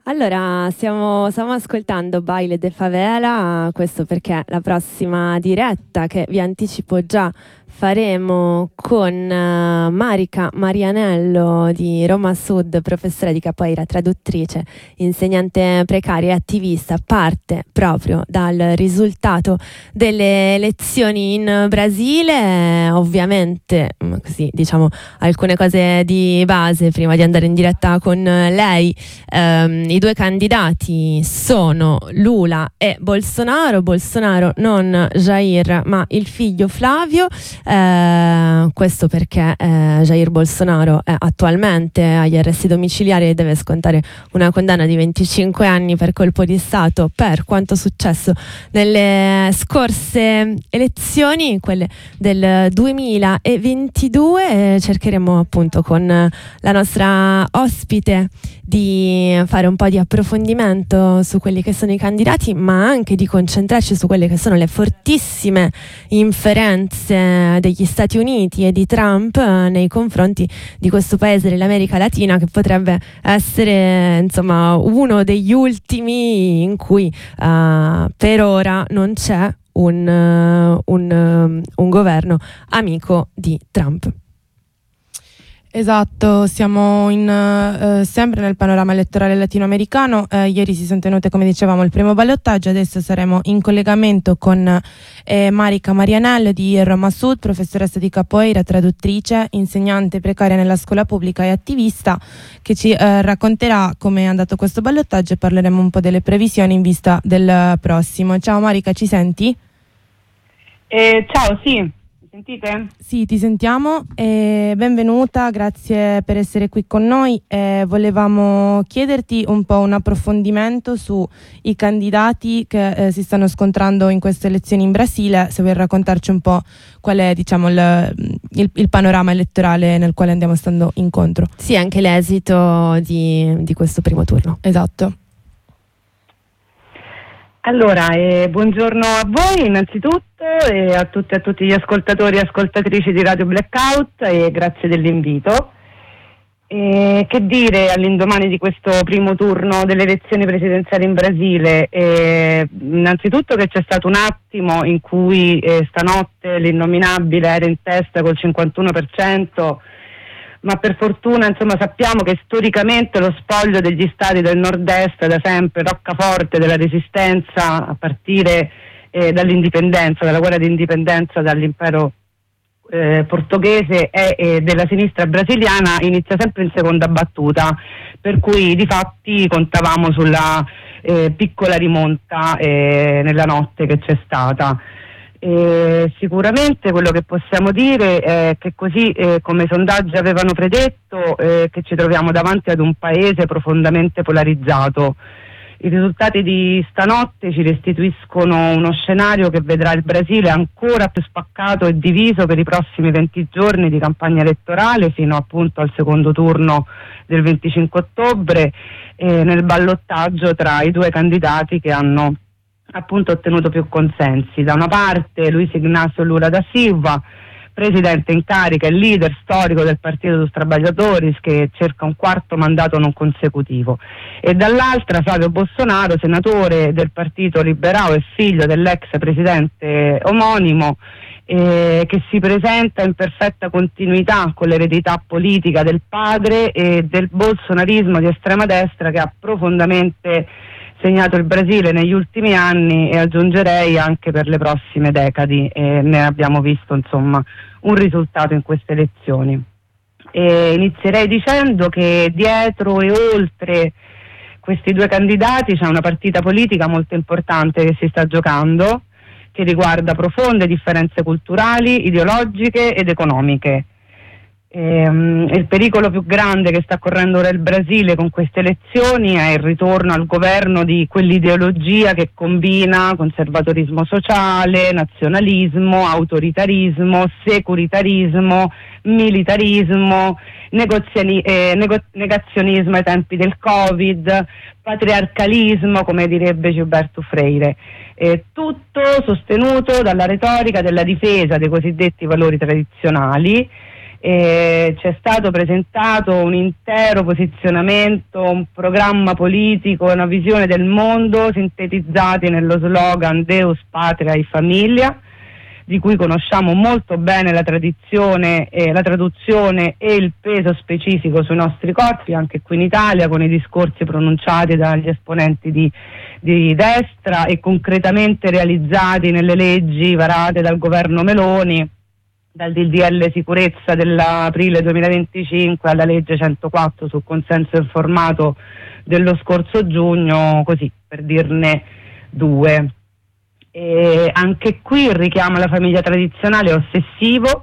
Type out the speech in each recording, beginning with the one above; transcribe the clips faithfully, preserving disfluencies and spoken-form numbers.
Allora, stiamo, stiamo ascoltando Baile de Favela, questo perché la prossima diretta, che vi anticipo già, faremo con uh, Marica Marianello di Roma Sud, professore di capoeira, traduttrice, insegnante precaria e attivista, parte proprio dal risultato delle elezioni in Brasile. Ovviamente, così diciamo alcune cose di base prima di andare in diretta con lei. Um, I due candidati sono Lula e Bolsonaro. Bolsonaro non Jair, ma il figlio Flavio. Eh, questo perché eh, Jair Bolsonaro è attualmente agli arresti domiciliari e deve scontare una condanna di venticinque anni per colpo di Stato per quanto successo nelle scorse elezioni, quelle del duemilaventidue. Cercheremo appunto con la nostra ospite di fare un po' di approfondimento su quelli che sono i candidati, ma anche di concentrarci su quelle che sono le fortissime inferenze degli Stati Uniti e di Trump nei confronti di questo paese dell'America Latina, che potrebbe essere insomma uno degli ultimi in cui uh, per ora non c'è un, uh, un, uh, un governo amico di Trump. Esatto, siamo in, eh, sempre nel panorama elettorale latinoamericano. Eh, ieri si sono tenute, come dicevamo, il primo ballottaggio. Adesso saremo in collegamento con eh, Marica Marianello di Roma Sud, professoressa di capoeira, traduttrice, insegnante precaria nella scuola pubblica e attivista, che ci eh, racconterà come è andato questo ballottaggio e parleremo un po' delle previsioni in vista del prossimo. Ciao Marica, ci senti? Eh, ciao, sì. Sentite? Sì, ti sentiamo. Eh, benvenuta, grazie per essere qui con noi. Eh, volevamo chiederti un po' un approfondimento sui candidati che eh, si stanno scontrando in queste elezioni in Brasile, se vuoi raccontarci un po' qual è, diciamo, il, il, il panorama elettorale nel quale andiamo stando incontro. Sì, anche l'esito di, di questo primo turno. Esatto. Allora, eh, buongiorno a voi innanzitutto e a tutti e a tutti gli ascoltatori e ascoltatrici di Radio Blackout, e grazie dell'invito. E che dire all'indomani di questo primo turno delle elezioni presidenziali in Brasile? Eh, innanzitutto che c'è stato un attimo in cui eh, stanotte l'innominabile era in testa col cinquantuno per cento, ma per fortuna insomma sappiamo che storicamente lo spoglio degli stati del nord-est è da sempre roccaforte della resistenza, a partire eh, dall'indipendenza, dalla guerra di indipendenza dall'impero eh, portoghese e eh, della sinistra brasiliana, inizia sempre in seconda battuta, per cui di fatti contavamo sulla eh, piccola rimonta eh, nella notte che c'è stata. Eh, sicuramente quello che possiamo dire è che così eh, come i sondaggi avevano predetto, eh, che ci troviamo davanti ad un paese profondamente polarizzato. I risultati di stanotte ci restituiscono uno scenario che vedrà il Brasile ancora più spaccato e diviso per i prossimi venti giorni di campagna elettorale, fino appunto al secondo turno del venticinque ottobre, eh, nel ballottaggio tra i due candidati che hanno appunto ottenuto più consensi. Da una parte Luiz Inácio Lula da Silva, presidente in carica e leader storico del Partito dos Trabalhadores, che cerca un quarto mandato non consecutivo, e dall'altra Flavio Bolsonaro, senatore del Partito Liberal e figlio dell'ex presidente omonimo, eh, che si presenta in perfetta continuità con l'eredità politica del padre e del bolsonarismo di estrema destra che ha profondamente segnato il Brasile negli ultimi anni, e aggiungerei anche per le prossime decadi, e ne abbiamo visto insomma un risultato in queste elezioni. E inizierei dicendo che dietro e oltre questi due candidati c'è una partita politica molto importante che si sta giocando, che riguarda profonde differenze culturali, ideologiche ed economiche. Ehm, il pericolo più grande che sta correndo ora il Brasile con queste elezioni è il ritorno al governo di quell'ideologia che combina conservatorismo sociale, nazionalismo, autoritarismo, securitarismo, militarismo, negoziani- eh, nego- negazionismo ai tempi del Covid, patriarcalismo, come direbbe Gilberto Freire. Eh, tutto sostenuto dalla retorica della difesa dei cosiddetti valori tradizionali, E c'è stato presentato un intero posizionamento, un programma politico, una visione del mondo sintetizzati nello slogan Deus, Patria e Famiglia, di cui conosciamo molto bene la tradizione, eh, la traduzione e il peso specifico sui nostri corpi, anche qui in Italia, con i discorsi pronunciati dagli esponenti di, di destra e concretamente realizzati nelle leggi varate dal governo Meloni, dal D D L sicurezza dell'aprile duemilaventicinque alla legge centoquattro sul consenso informato dello scorso giugno, così per dirne due. E anche qui il richiamo alla famiglia tradizionale è ossessivo,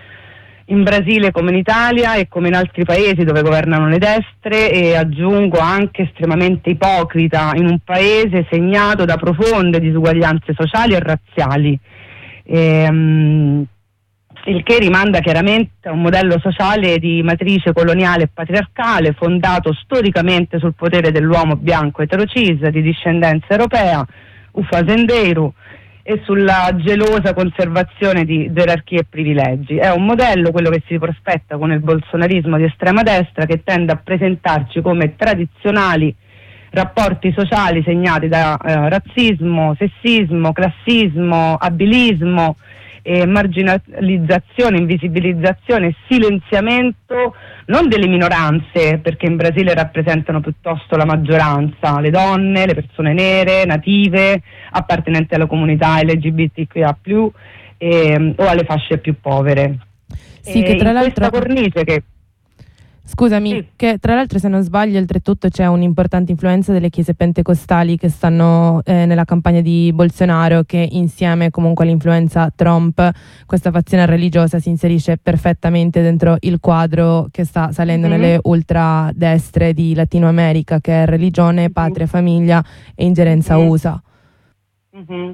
in Brasile come in Italia e come in altri paesi dove governano le destre, e aggiungo anche estremamente ipocrita in un paese segnato da profonde disuguaglianze sociali e razziali. E, um, il che rimanda chiaramente a un modello sociale di matrice coloniale e patriarcale fondato storicamente sul potere dell'uomo bianco eterocis di discendenza europea, ufazendeiro, e sulla gelosa conservazione di gerarchie e privilegi. È un modello, quello che si prospetta con il bolsonarismo di estrema destra, che tende a presentarci come tradizionali rapporti sociali segnati da eh, razzismo, sessismo, classismo, abilismo, eh, marginalizzazione, invisibilizzazione e silenziamento non delle minoranze, perché in Brasile rappresentano piuttosto la maggioranza, le donne, le persone nere, native, appartenenti alla comunità L G B T Q I A più, eh, o alle fasce più povere. Sì, che tra in l'altro... questa cornice che... Scusami, sì. Che tra l'altro, se non sbaglio, oltretutto c'è un'importante influenza delle chiese pentecostali che stanno eh, nella campagna di Bolsonaro, che insieme comunque all'influenza Trump, questa fazione religiosa si inserisce perfettamente dentro il quadro che sta salendo mm-hmm. nelle ultradestre di Latino America, che è religione, patria, famiglia e ingerenza mm-hmm. U S A. Mm-hmm.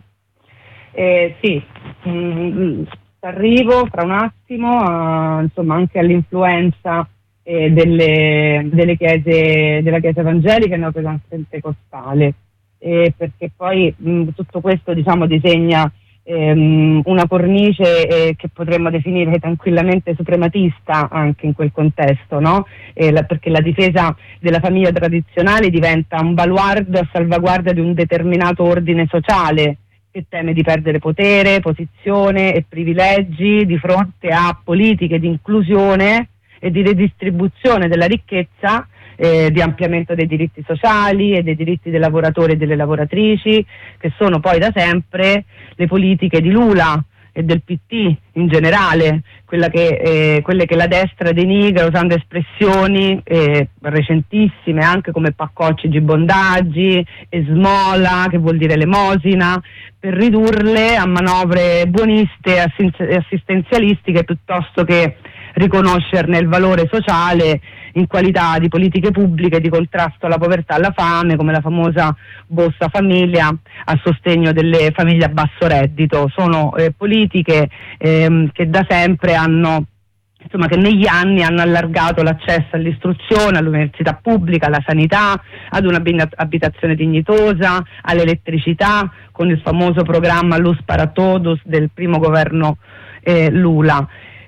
Eh, sì, mm, arrivo fra un attimo a, insomma, anche all'influenza Eh, delle, delle chiese, della chiesa evangelica e neopentecostale, eh, perché poi mh, tutto questo, diciamo, disegna ehm, una cornice eh, che potremmo definire tranquillamente suprematista anche in quel contesto, no? Eh, la, perché la difesa della famiglia tradizionale diventa un baluardo a salvaguardia di un determinato ordine sociale che teme di perdere potere, posizione e privilegi di fronte a politiche di inclusione e di redistribuzione della ricchezza, eh, di ampliamento dei diritti sociali e dei diritti dei lavoratori e delle lavoratrici, che sono poi da sempre le politiche di Lula e del P T in generale, quella che, eh, quelle che la destra denigra usando espressioni eh, recentissime anche come paccocci gibondaggi, esmola, che vuol dire elemosina, per ridurle a manovre buoniste e assistenzialistiche piuttosto che riconoscerne il valore sociale in qualità di politiche pubbliche di contrasto alla povertà e alla fame, come la famosa Bolsa Famiglia a sostegno delle famiglie a basso reddito. Sono eh, politiche ehm, che da sempre hanno, insomma, che negli anni hanno allargato l'accesso all'istruzione, all'università pubblica, alla sanità, ad un'abitazione dignitosa, all'elettricità, con il famoso programma Luz para Todos del primo governo eh, Lula.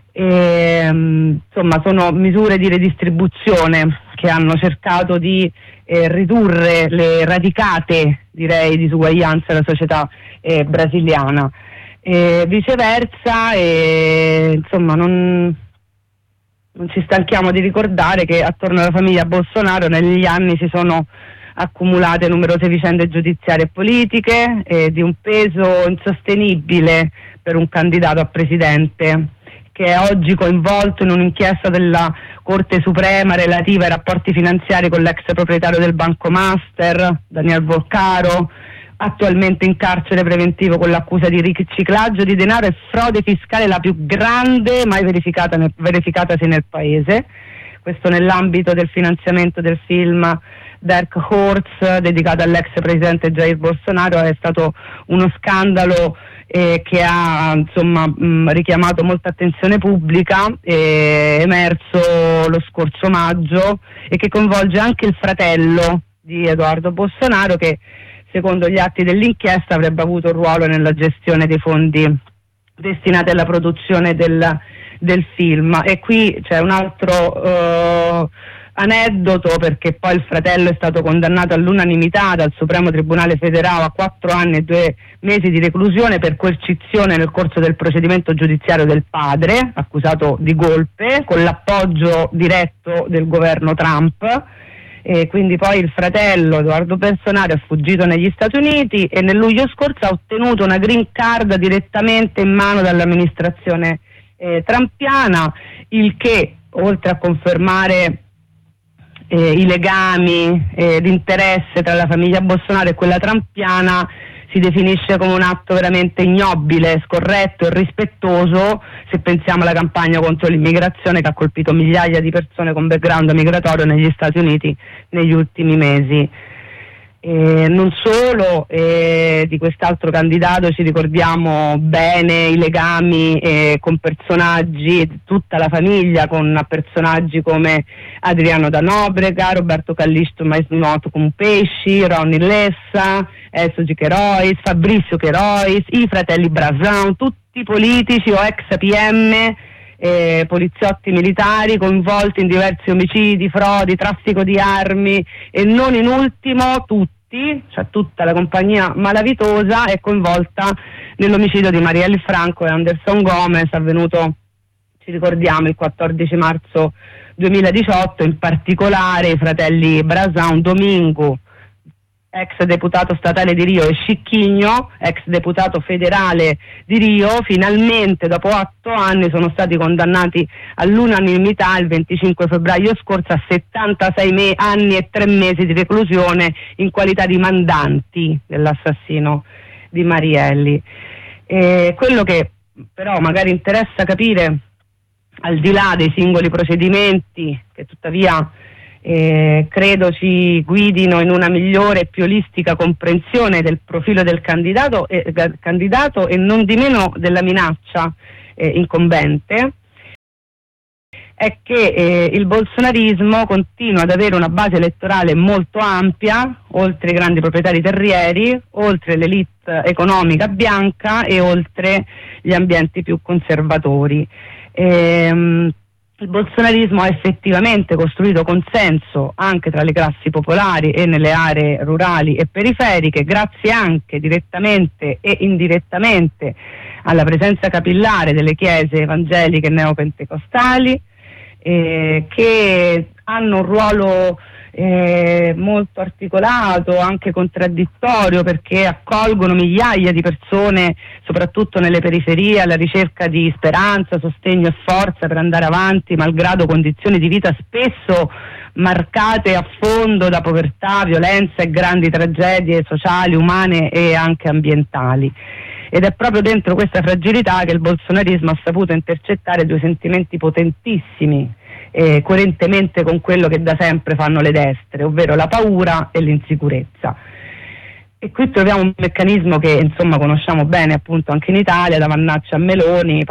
E, insomma, sono misure di redistribuzione che hanno cercato di eh, ridurre le radicate, direi, disuguaglianze della società eh, brasiliana. E viceversa, e, insomma, non, non ci stanchiamo di ricordare che attorno alla famiglia Bolsonaro negli anni si sono accumulate numerose vicende giudiziarie e politiche eh, di un peso insostenibile per un candidato a presidente, che è oggi coinvolto in un'inchiesta della Corte Suprema relativa ai rapporti finanziari con l'ex proprietario del Banco Master, Daniel Volcaro, attualmente in carcere preventivo con l'accusa di riciclaggio di denaro e frode fiscale, la più grande mai verificata nel, verificatasi nel paese. Questo nell'ambito del finanziamento del film Dark Horse dedicato all'ex presidente Jair Bolsonaro. È stato uno scandalo eh, che ha, insomma, mh, richiamato molta attenzione pubblica, eh, emerso lo scorso maggio, e che coinvolge anche il fratello di Eduardo Bolsonaro, che secondo gli atti dell'inchiesta avrebbe avuto un ruolo nella gestione dei fondi destinati alla produzione del del film. E qui c'è un altro eh, aneddoto, perché poi il fratello è stato condannato all'unanimità dal Supremo Tribunale Federale a quattro anni e due mesi di reclusione per coercizione nel corso del procedimento giudiziario del padre, accusato di golpe, con l'appoggio diretto del governo Trump. E quindi poi il fratello Edoardo Pensonaro è fuggito negli Stati Uniti e nel luglio scorso ha ottenuto una green card direttamente in mano dall'amministrazione eh, trumpiana, il che, oltre a confermare eh, i legami e eh, l'interesse tra la famiglia Bolsonaro e quella trumpiana, si definisce come un atto veramente ignobile, scorretto e irrispettoso, se pensiamo alla campagna contro l'immigrazione che ha colpito migliaia di persone con background migratorio negli Stati Uniti negli ultimi mesi. E non solo, eh, di quest'altro candidato ci ricordiamo bene i legami eh, con personaggi, tutta la famiglia, con personaggi come Adriano da Nobrega, Roberto Callisto, mais noto come Pesci, Ronny Lessa, Enzo Cherois, Fabrizio Cherois, i fratelli Brazão, tutti politici o ex P M, eh, poliziotti militari coinvolti in diversi omicidi, frodi, traffico di armi e non in ultimo tutti, cioè tutta la compagnia malavitosa è coinvolta nell'omicidio di Marielle Franco e Anderson Gomez, avvenuto, ci ricordiamo, il quattordici marzo duemiladiciotto, in particolare i fratelli Brazão, Domingo, ex deputato statale di Rio, e Scicchigno, ex deputato federale di Rio, finalmente dopo otto anni sono stati condannati all'unanimità il venticinque febbraio scorso a settantasei me- anni e tre mesi di reclusione in qualità di mandanti dell'assassino di Marielli. E quello che però magari interessa capire, al di là dei singoli procedimenti, che tuttavia Eh, credo ci guidino in una migliore e più olistica comprensione del profilo del candidato e, del candidato e non di meno della minaccia eh, incombente, è che eh, il bolsonarismo continua ad avere una base elettorale molto ampia, oltre i grandi proprietari terrieri, oltre l'elite economica bianca e oltre gli ambienti più conservatori. Ehm, Il bolsonarismo ha effettivamente costruito consenso anche tra le classi popolari e nelle aree rurali e periferiche, grazie anche direttamente e indirettamente alla presenza capillare delle chiese evangeliche e neopentecostali, eh, che hanno un ruolo eh, molto articolato, anche contraddittorio, perché accolgono migliaia di persone, soprattutto nelle periferie, alla ricerca di speranza, sostegno e forza per andare avanti, malgrado condizioni di vita spesso marcate a fondo da povertà, violenza e grandi tragedie sociali, umane e anche ambientali. Ed è proprio dentro questa fragilità che il bolsonarismo ha saputo intercettare due sentimenti potentissimi, Eh, coerentemente con quello che da sempre fanno le destre, ovvero la paura e l'insicurezza. E qui troviamo un meccanismo che insomma conosciamo bene appunto anche in Italia, da Mannaccia a Meloni,